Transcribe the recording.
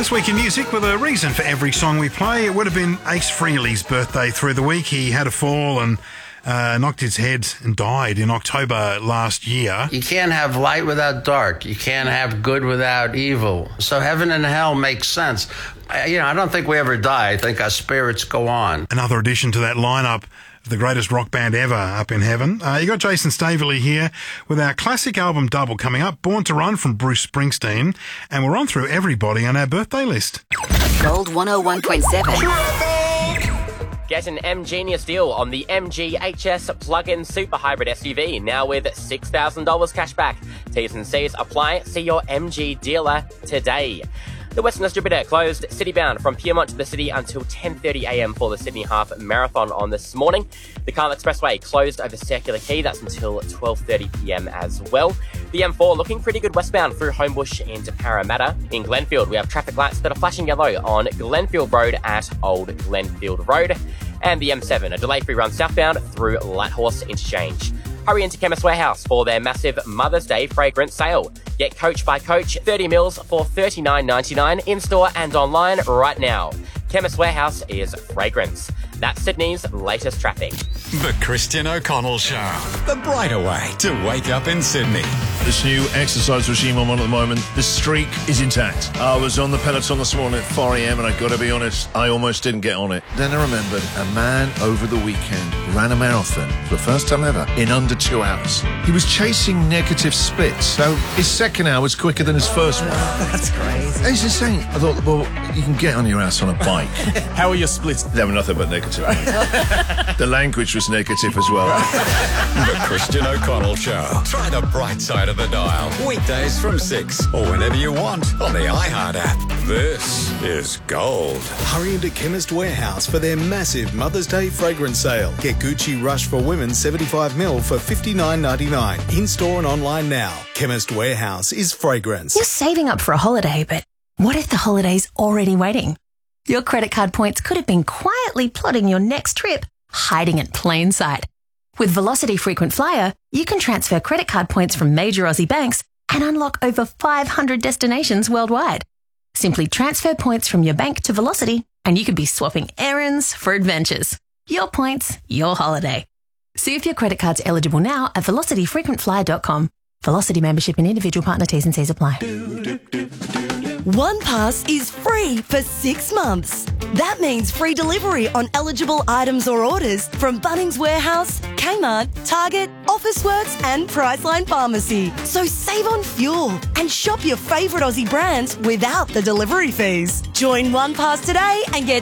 This week in music, with a reason for every song we play, it would have been Ace Frehley's birthday through the week. He had a fall and knocked his head and died in October last year. You can't have light without dark. You can't have good without evil. So heaven and hell makes sense. I don't think we ever die. I think our spirits go on. Another addition to that lineup of the greatest rock band ever up in heaven. You got Jason Staveley here with our classic album double coming up, Born to Run from Bruce Springsteen, and we'll run through everybody on our birthday list. Gold 101.7. Get an M-Genius deal on the MG HS plug-in super hybrid SUV, now with $6,000 cash back. T's and C's apply. See your MG dealer today. The Western Distributor closed city-bound from Pyrmont to the city until 10:30 a.m. for the Sydney Half Marathon on this morning. The Cairns Expressway closed over Circular Quay. That's until 12:30 p.m. as well. The M4 looking pretty good westbound through Homebush into Parramatta. In Glenfield, we have traffic lights that are flashing yellow on Glenfield Road at Old Glenfield Road. And the M7, a delay-free run southbound through Lighthorse Interchange. Hurry into Chemist Warehouse for their massive Mother's Day fragrance sale. Get Coach by Coach 30 mils for $39.99 in-store and online right now. Chemist Warehouse is fragrance. That's Sydney's latest traffic. The Christian O'Connell Show. The brighter way to wake up in Sydney. This new exercise regime I'm on at the moment, the streak is intact. I was on the Peloton this morning at 4 a.m. and I got to be honest, I almost didn't get on it. Then I remembered a man over the weekend ran a marathon for the first time ever in under 2 hours. He was chasing negative splits, so his second hour was quicker than his first one. That's crazy. It's insane. I thought, well, you can get on your ass on a bike. How are your splits? They were nothing but negative. The language was negative as well. The Christian O'Connell Show. Try the bright side of the dial. Weekdays from 6 or whenever you want on the iHeart app. This is Gold. Hurry into Chemist Warehouse for their massive Mother's Day fragrance sale. Get Gucci Rush for Women 75ml for $59.99. In-store and online now. Chemist Warehouse is fragrance. You're saving up for a holiday, but what if the holiday's already waiting? Your credit card points could have been quietly plotting your next trip, hiding in plain sight. With Velocity Frequent Flyer, you can transfer credit card points from major Aussie banks and unlock over 500 destinations worldwide. Simply transfer points from your bank to Velocity and you could be swapping errands for adventures. Your points, your holiday. See if your credit card's eligible now at velocityfrequentflyer.com. Velocity membership and individual partner T's and C's apply. OnePass is free for 6 months. That means free delivery on eligible items or orders from Bunnings Warehouse, Kmart, Target, Officeworks and Priceline Pharmacy. So save on fuel and shop your favourite Aussie brands without the delivery fees. Join OnePass today and get